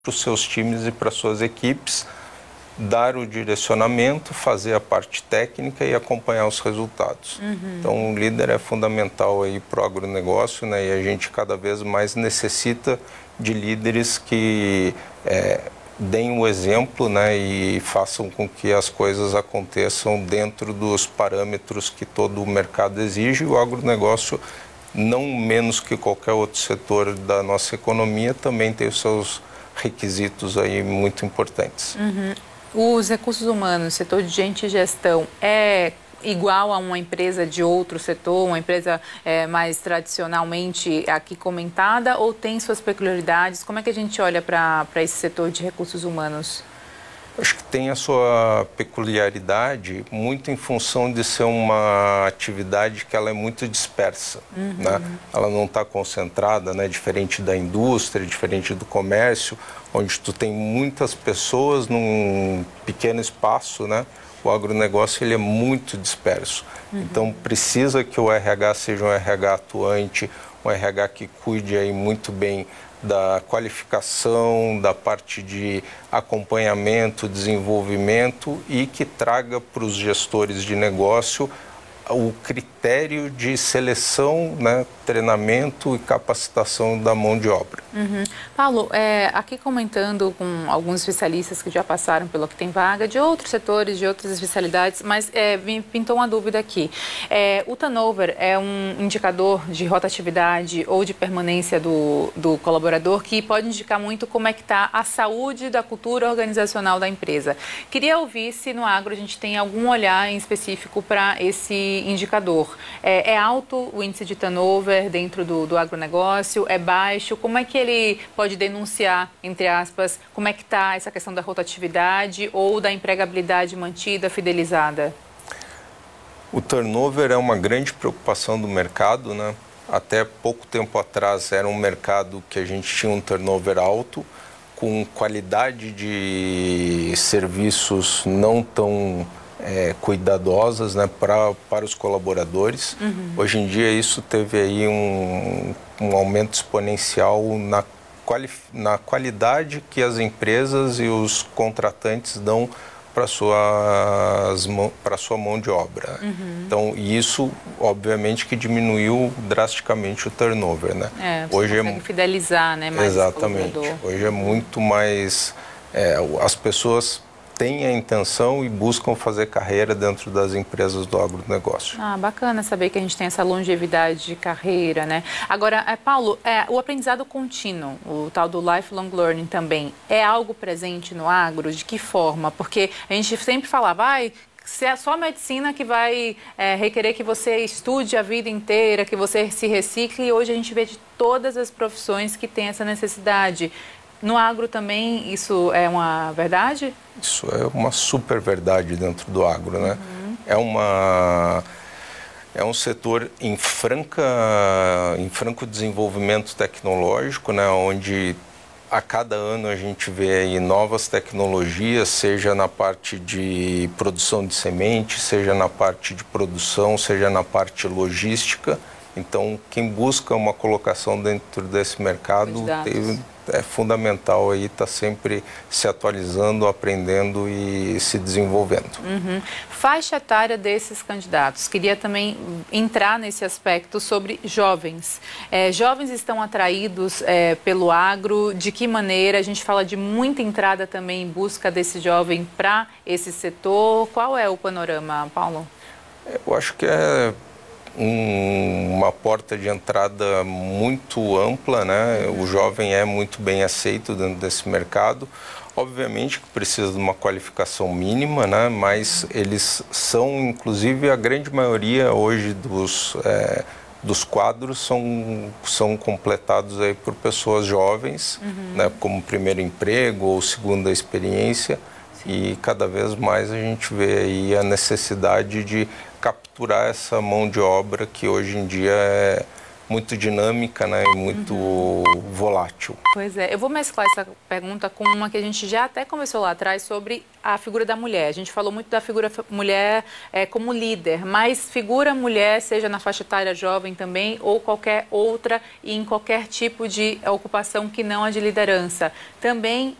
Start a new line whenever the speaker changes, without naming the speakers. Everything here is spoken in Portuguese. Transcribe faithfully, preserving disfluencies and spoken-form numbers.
para os seus times e para suas equipes, dar o direcionamento, fazer a parte técnica e acompanhar os resultados. Uhum. Então, o líder é fundamental aí para o agronegócio, né? E a gente cada vez mais necessita de líderes que é, deem o exemplo, né? E façam com que as coisas aconteçam dentro dos parâmetros que todo o mercado exige. O agronegócio, não menos que qualquer outro setor da nossa economia, também tem os seus requisitos aí muito importantes.
Uhum. Os recursos humanos, setor de gente e gestão, é igual a uma empresa de outro setor, uma empresa é, mais tradicionalmente aqui comentada, ou tem suas peculiaridades? Como é que a gente olha para esse setor de recursos humanos?
Acho que tem a sua peculiaridade muito em função de ser uma atividade que ela é muito dispersa, uhum. né? Ela não está concentrada, né? Diferente da indústria, diferente do comércio, onde tu tem muitas pessoas num pequeno espaço, né? O agronegócio ele é muito disperso. Uhum. Então precisa que o R H seja um R H atuante, um R H que cuide aí muito bem da qualificação, da parte de acompanhamento, desenvolvimento e que traga para os gestores de negócio o critério de seleção, né, treinamento e capacitação da mão de obra.
Uhum. Paulo, é, aqui comentando com alguns especialistas que já passaram pelo Que Tem Vaga, de outros setores, de outras especialidades, mas é, me pintou uma dúvida aqui. É, o turnover é um indicador de rotatividade ou de permanência do, do colaborador que pode indicar muito como é que está a saúde da cultura organizacional da empresa. Queria ouvir se no agro a gente tem algum olhar em específico para esse indicador. É, é alto o índice de turnover dentro do, do agronegócio? É baixo? Como é que ele pode denunciar, entre aspas, como é que está essa questão da rotatividade ou da empregabilidade mantida, fidelizada?
O turnover é uma grande preocupação do mercado, né? Até pouco tempo atrás era um mercado que a gente tinha um turnover alto, com qualidade de serviços não tão É, cuidadosas, né, pra, para os colaboradores. Uhum. Hoje em dia isso teve aí um, um aumento exponencial na, quali, na qualidade que as empresas e os contratantes dão para suas para sua mão de obra. Uhum. Então isso obviamente que diminuiu drasticamente o turnover, né?
É, você hoje consegue é fidelizar, né, mais
exatamente. Hoje é muito mais é, as pessoas têm a intenção e buscam fazer carreira dentro das empresas do agronegócio.
Ah, bacana saber que a gente tem essa longevidade de carreira, né? Agora, é, Paulo, é, o aprendizado contínuo, o tal do lifelong learning também, é algo presente no agro? De que forma? Porque a gente sempre falava, vai, se é só a medicina que vai é, requerer que você estude a vida inteira, que você se recicle, e hoje a gente vê de todas as profissões que tem essa necessidade. No agro também isso é uma verdade?
Isso é uma super verdade dentro do agro, né? Uhum. É uma é um setor em franca em franco desenvolvimento tecnológico, né? Onde a cada ano a gente vê aí novas tecnologias, seja na parte de produção de semente, seja na parte de produção, seja na parte logística. Então, quem busca uma colocação dentro desse mercado tem, é fundamental aí estar tá sempre se atualizando, aprendendo e se desenvolvendo.
Uhum. Faixa etária desses candidatos. Queria também entrar nesse aspecto sobre jovens. É, jovens estão atraídos é, pelo agro? De que maneira? A gente fala de muita entrada também em busca desse jovem para esse setor. Qual é o panorama, Paulo?
Eu acho que é Um, uma porta de entrada muito ampla, né? Uhum. O jovem é muito bem aceito dentro desse mercado. Obviamente que precisa de uma qualificação mínima, né? Mas eles são, inclusive, a grande maioria hoje dos, é, dos quadros são, são completados aí por pessoas jovens, uhum. né? Como primeiro emprego ou segunda experiência. Sim. E cada vez mais a gente vê aí a necessidade de capturar essa mão de obra que hoje em dia é muito dinâmica, né, e muito uhum. volátil.
Pois é, eu vou mesclar essa pergunta com uma que a gente já até conversou lá atrás sobre a figura da mulher. A gente falou muito da figura mulher é, como líder, mas figura mulher, seja na faixa etária jovem também, ou qualquer outra e em qualquer tipo de ocupação que não a de liderança, também